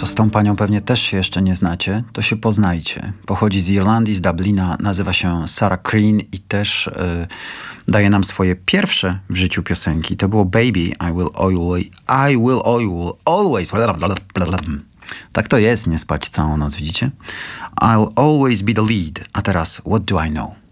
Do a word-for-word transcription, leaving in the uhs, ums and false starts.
to z tą panią pewnie też się jeszcze nie znacie, to się poznajcie. Pochodzi z Irlandii, z Dublina, nazywa się Sarah Crean i też y, daje nam swoje pierwsze w życiu piosenki. To było Baby, I will always, I will always, tak to jest, nie spać całą noc, widzicie? I'll always be the lead. A teraz, what do I know?